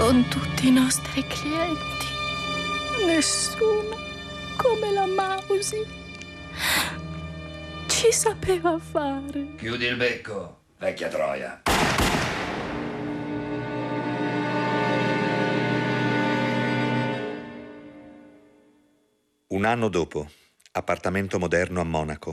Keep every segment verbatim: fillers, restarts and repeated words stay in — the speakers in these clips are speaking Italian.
con tutti i nostri clienti. Nessuno come la Mausi ci sapeva fare. Chiudi il becco, vecchia troia. Un anno dopo, appartamento moderno a Monaco.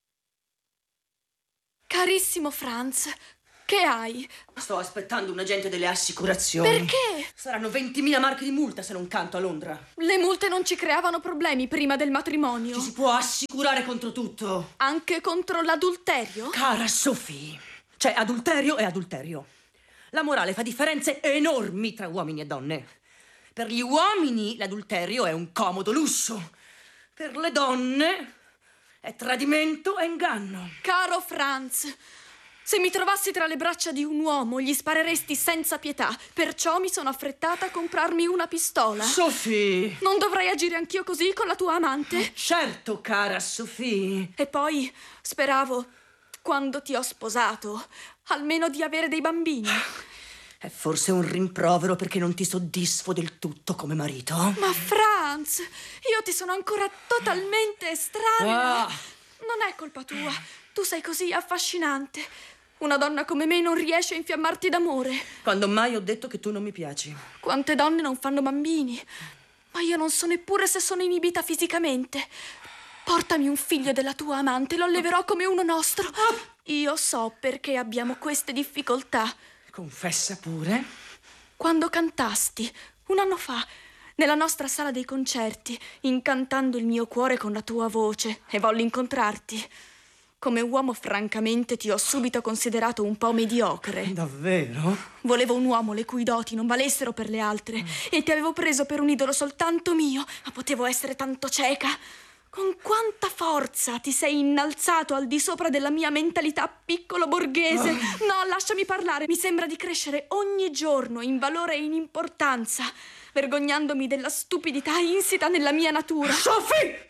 Carissimo Franz, che hai? Sto aspettando un agente delle assicurazioni. Perché? Saranno ventimila marche di multa se non canto a Londra. Le multe non ci creavano problemi prima del matrimonio. Ci si può assicurare contro tutto. Anche contro l'adulterio? Cara Sophie, c'è adulterio e adulterio. La morale fa differenze enormi tra uomini e donne. Per gli uomini l'adulterio è un comodo lusso. Per le donne è tradimento e inganno. Caro Franz, se mi trovassi tra le braccia di un uomo gli spareresti senza pietà. Perciò mi sono affrettata a comprarmi una pistola. Sophie! Non dovrei agire anch'io così con la tua amante? Certo, cara Sophie. E poi speravo, quando ti ho sposato, almeno di avere dei bambini. È forse un rimprovero perché non ti soddisfo del tutto come marito? Ma Franz, io ti sono ancora totalmente estranea. Ah. Non è colpa tua. Tu sei così affascinante. Una donna come me non riesce a infiammarti d'amore. Quando mai ho detto che tu non mi piaci? Quante donne non fanno bambini? Ma io non so neppure se sono inibita fisicamente. Portami un figlio della tua amante, lo alleverò come uno nostro. Io so perché abbiamo queste difficoltà. Confessa pure. Quando cantasti, un anno fa, nella nostra sala dei concerti, incantando il mio cuore con la tua voce, e volli incontrarti. Come uomo, francamente, ti ho subito considerato un po' mediocre. Davvero? Volevo un uomo le cui doti non valessero per le altre, mm. e ti avevo preso per un idolo soltanto mio, ma potevo essere tanto cieca. Con quanta forza ti sei innalzato al di sopra della mia mentalità piccolo borghese. Oh. No, lasciami parlare. Mi sembra di crescere ogni giorno in valore e in importanza, vergognandomi della stupidità insita nella mia natura. Sophie!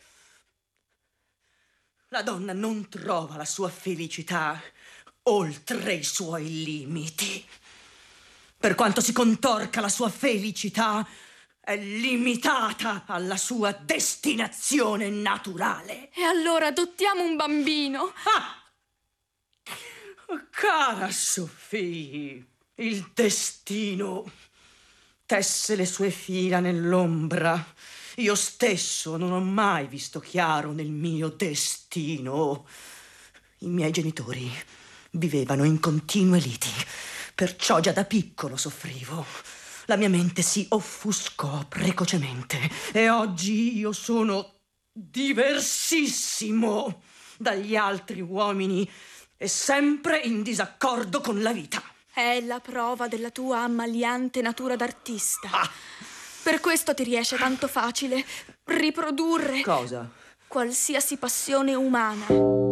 La donna non trova la sua felicità oltre i suoi limiti. Per quanto si contorca la sua felicità, è limitata alla sua destinazione naturale. E allora adottiamo un bambino. Ah! Oh, cara Sophie, il destino tesse le sue fila nell'ombra. Io stesso non ho mai visto chiaro nel mio destino. I miei genitori vivevano in continue liti, perciò già da piccolo soffrivo. La mia mente si offuscò precocemente e oggi io sono diversissimo dagli altri uomini e sempre in disaccordo con la vita. È la prova della tua ammaliante natura d'artista. Ah. Per questo ti riesce tanto facile riprodurre... Cosa? Qualsiasi passione umana.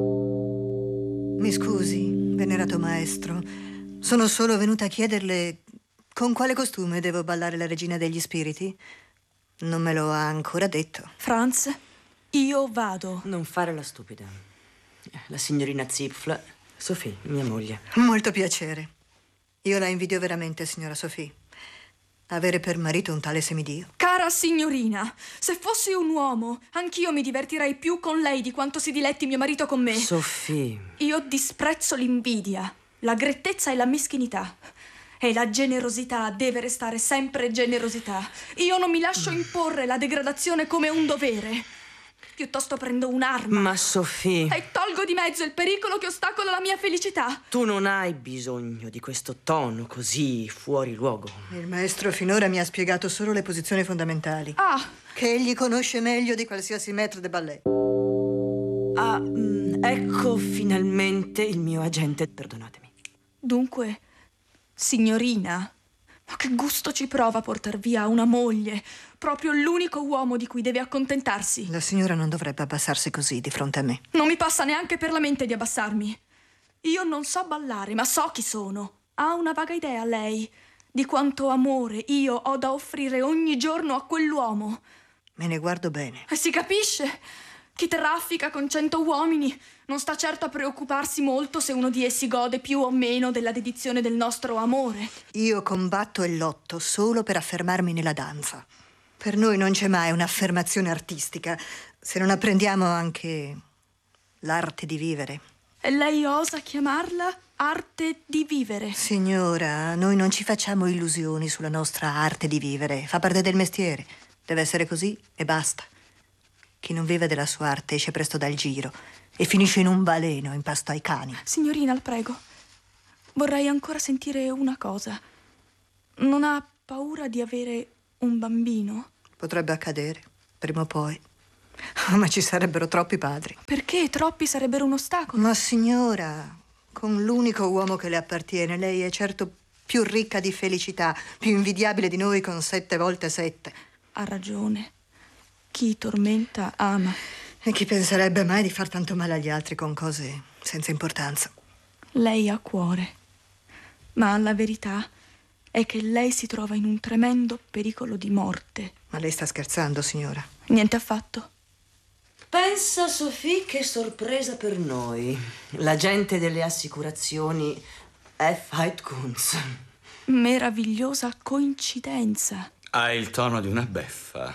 Mi scusi, venerato maestro. Sono solo venuta a chiederle con quale costume devo ballare la regina degli spiriti. Non me lo ha ancora detto. Franz, io vado. Non fare la stupida. La signorina Zipfel, Sophie, mia moglie. Molto piacere. Io la invidio veramente, signora Sophie. Avere per marito un tale semidio. Cara signorina, se fossi un uomo, anch'io mi divertirei più con lei di quanto si diletti mio marito con me. Sophie. Io disprezzo l'invidia, la grettezza e la meschinità. E la generosità deve restare sempre generosità. Io non mi lascio imporre la degradazione come un dovere. Piuttosto prendo un'arma. Ma Sophie... E tolgo di mezzo il pericolo che ostacola la mia felicità. Tu non hai bisogno di questo tono così fuori luogo. Il maestro finora mi ha spiegato solo le posizioni fondamentali. Ah! Che egli conosce meglio di qualsiasi maître de ballet. Ah, mh, ecco finalmente il mio agente. Perdonatemi. Dunque, signorina... Ma che gusto ci prova a portar via una moglie, proprio l'unico uomo di cui deve accontentarsi. La signora non dovrebbe abbassarsi così di fronte a me. Non mi passa neanche per la mente di abbassarmi. Io non so ballare, ma so chi sono. Ha una vaga idea, lei, di quanto amore io ho da offrire ogni giorno a quell'uomo. Me ne guardo bene. E si capisce. Chi traffica con cento uomini non sta certo a preoccuparsi molto se uno di essi gode più o meno della dedizione del nostro amore. Io combatto e lotto solo per affermarmi nella danza. Per noi non c'è mai un'affermazione artistica se non apprendiamo anche l'arte di vivere. E lei osa chiamarla arte di vivere? Signora, noi non ci facciamo illusioni sulla nostra arte di vivere. Fa parte del mestiere. Deve essere così e basta. Chi non vive della sua arte esce presto dal giro e finisce in un baleno in pasto ai cani. Signorina, la prego, vorrei ancora sentire una cosa. Non ha paura di avere un bambino? Potrebbe accadere, prima o poi. Ma ci sarebbero troppi padri. Perché troppi sarebbero un ostacolo? Ma signora, con l'unico uomo che le appartiene, lei è certo più ricca di felicità, più invidiabile di noi con sette volte sette. Ha ragione. Chi tormenta ama. E chi penserebbe mai di far tanto male agli altri con cose senza importanza? Lei ha cuore. Ma la verità è che lei si trova in un tremendo pericolo di morte. Ma lei sta scherzando, signora? Niente affatto. Pensa, Sophie, che sorpresa per noi. L'agente delle assicurazioni F. Heidkunz. Meravigliosa coincidenza. Ha il tono di una beffa.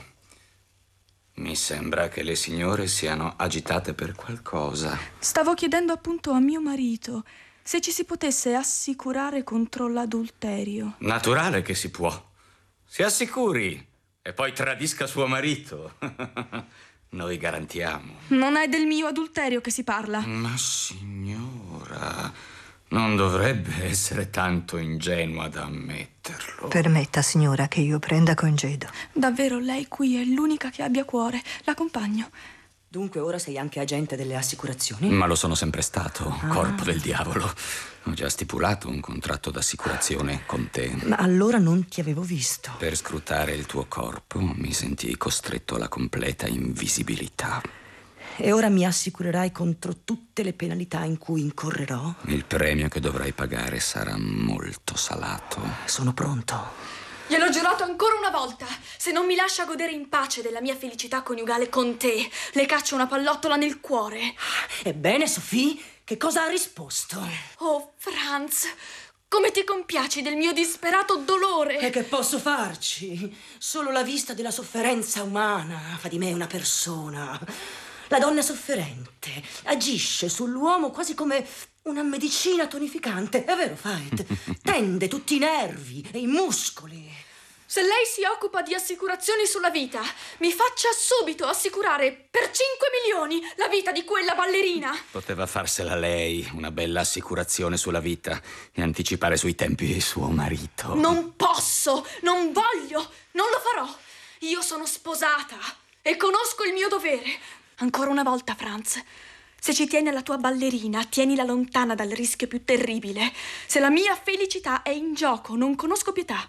Mi sembra che le signore siano agitate per qualcosa. Stavo chiedendo appunto a mio marito se ci si potesse assicurare contro l'adulterio. Naturale che si può. Si assicuri e poi tradisca suo marito. Noi garantiamo. Non è del mio adulterio che si parla. Ma signora, non dovrebbe essere tanto ingenua da ammetterlo. Permetta, signora, che io prenda congedo. Davvero, lei qui è l'unica che abbia cuore. L'accompagno. Dunque ora sei anche agente delle assicurazioni? Ma lo sono sempre stato, Ah. corpo del diavolo. Ho già stipulato un contratto d'assicurazione con te. Ma allora non ti avevo visto. Per scrutare il tuo corpo mi sentii costretto alla completa invisibilità. E ora mi assicurerai contro tutte le penalità in cui incorrerò? Il premio che dovrai pagare sarà molto salato. Sono pronto. Gliel'ho giurato ancora una volta. Se non mi lascia godere in pace della mia felicità coniugale con te, le caccio una pallottola nel cuore. Ebbene, Sophie, che cosa ha risposto? Oh, Franz, come ti compiaci del mio disperato dolore? E che posso farci? Solo la vista della sofferenza umana fa di me una persona. La donna sofferente agisce sull'uomo quasi come una medicina tonificante. È vero, Veit? Tende tutti i nervi e i muscoli. Se lei si occupa di assicurazioni sulla vita, mi faccia subito assicurare per cinque milioni la vita di quella ballerina. Poteva farsela lei, una bella assicurazione sulla vita, e anticipare sui tempi di suo marito. Non posso, non voglio, non lo farò. Io sono sposata e conosco il mio dovere. Ancora una volta, Franz, se ci tieni alla tua ballerina, tienila lontana dal rischio più terribile. Se la mia felicità è in gioco, non conosco pietà.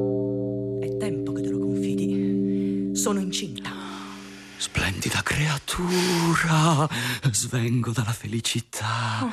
È tempo che te lo confidi. Sono incinta. Splendida creatura, svengo dalla felicità.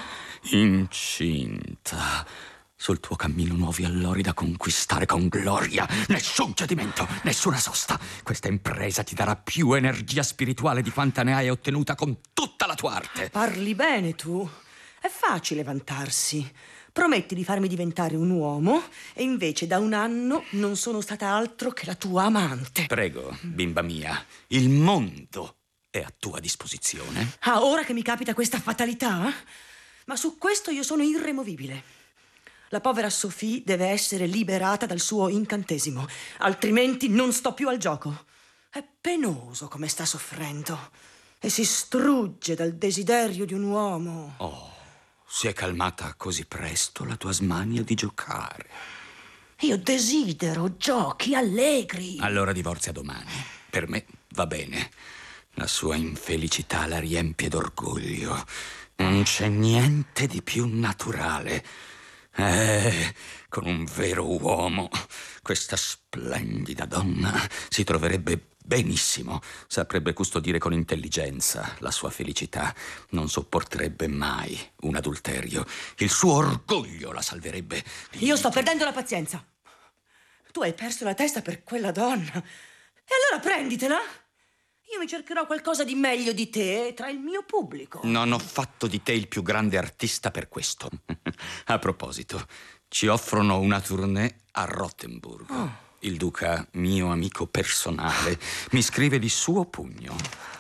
Incinta. Sul tuo cammino nuovi allori da conquistare con gloria. Nessun cedimento, nessuna sosta. Questa impresa ti darà più energia spirituale di quanta ne hai ottenuta con tutta la tua arte. Parli bene tu. È facile vantarsi. Prometti di farmi diventare un uomo e invece da un anno non sono stata altro che la tua amante. Prego, bimba mia, il mondo è a tua disposizione. Ah, ora che mi capita questa fatalità? Ma su questo io sono irremovibile. La povera Sophie deve essere liberata dal suo incantesimo, altrimenti non sto più al gioco. È penoso come sta soffrendo e si strugge dal desiderio di un uomo. Oh, si è calmata così presto la tua smania di giocare. Io desidero giochi allegri. Allora divorzia domani. Per me va bene. La sua infelicità la riempie d'orgoglio. Non c'è niente di più naturale. Eh, con un vero uomo, questa splendida donna si troverebbe benissimo, saprebbe custodire con intelligenza la sua felicità, non sopporterebbe mai un adulterio, il suo orgoglio la salverebbe. Io sto perdendo la pazienza. Tu hai perso la testa per quella donna. E allora prenditela. Io mi cercherò qualcosa di meglio di te tra il mio pubblico. Non ho fatto di te il più grande artista per questo. A proposito, ci offrono una tournée a Rottenburg. Oh. Il duca, mio amico personale, mi scrive di suo pugno: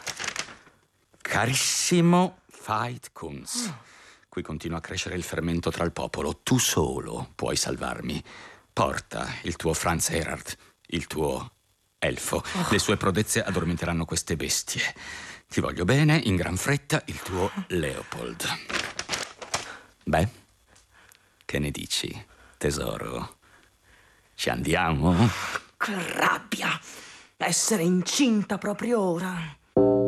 carissimo Veit Kunz, oh. qui continua a crescere il fermento tra il popolo. Tu solo puoi salvarmi. Porta il tuo Franz Erhard, il tuo elfo. Oh. Le sue prodezze addormenteranno queste bestie. Ti voglio bene, in gran fretta, il tuo Leopold. Beh, che ne dici, tesoro? Ci andiamo? Che rabbia! Essere incinta proprio ora.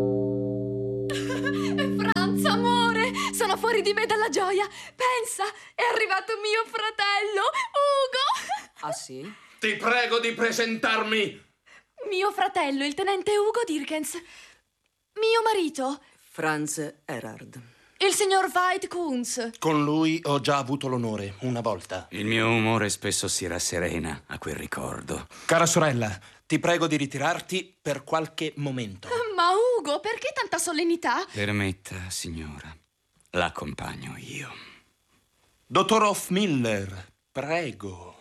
Franz, amore, sono fuori di me dalla gioia. Pensa, è arrivato mio fratello, Ugo. Ah, sì? Ti prego di presentarmi. Mio fratello, il tenente Ugo Dirkens. Mio marito, Franz Erhard. il signor Veit Kunz. Con lui ho già avuto l'onore, una volta. Il mio umore spesso si rasserena a quel ricordo. Cara sorella, ti prego di ritirarti per qualche momento. Ma Ugo, perché tanta solennità? Permetta, signora, l'accompagno io. Dottor Hofmiller, prego.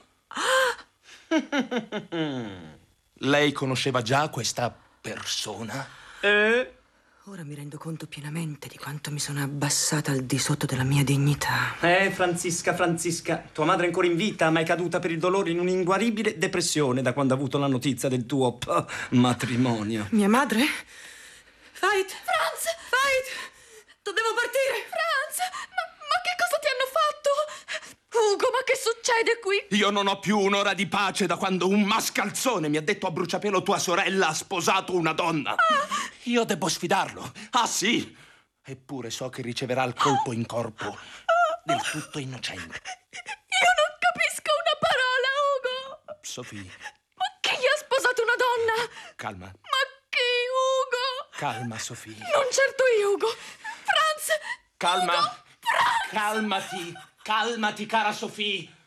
Lei conosceva già questa persona? Eh? Ora mi rendo conto pienamente di quanto mi sono abbassata al di sotto della mia dignità. Eh, Francisca, Francisca, tua madre è ancora in vita, ma è caduta per il dolore in un'inguaribile depressione da quando ha avuto la notizia del tuo p- matrimonio. Mia madre? Veit! Franz! Veit! Dobbiamo partire! Franz! Ma, ma che cosa ti hanno fatto? Ugo, ma che succede qui? Io non ho più un'ora di pace da quando un mascalzone mi ha detto a bruciapelo tua sorella ha sposato una donna. Ah. Io devo sfidarlo. Ah, sì! Eppure so che riceverà il colpo in corpo del tutto innocente. Io non capisco una parola, Ugo! Sophie. Ma chi ha sposato una donna? Calma. Ma chi, Ugo? Calma, Sophie. Non certo io, Ugo. Franz! Calma. Ugo, Franz! Calmati. Calmati, cara Sophie.